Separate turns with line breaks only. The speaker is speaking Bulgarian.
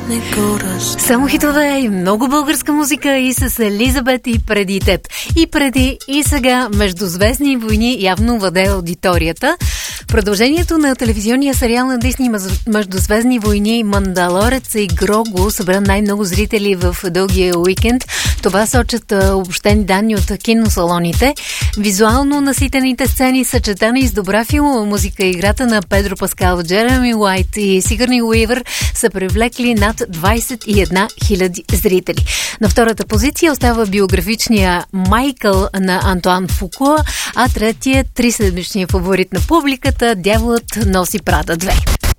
Само хитове и много българска музика и с Елизабет и преди теб. И преди и сега Междузвездни войни явно владее аудиторията. Продължението на телевизионния сериал на Дисни Междузвездни войни Мандалорец и Грогу събра най-много зрители в дългия уикенд. Това сочат обобщени данни от киносалоните. Визуално наситените сцени, съчетани с добра филмова музика и играта на Педро Паскал, Джереми Уайт и Сигърни Уивър са привлекли над 21 000 зрители. На втората позиция остава биографичния Майкъл на Антуан Фукуа, а третия 3-седмичния фаворит на публиката Дяволът носи Прада 2.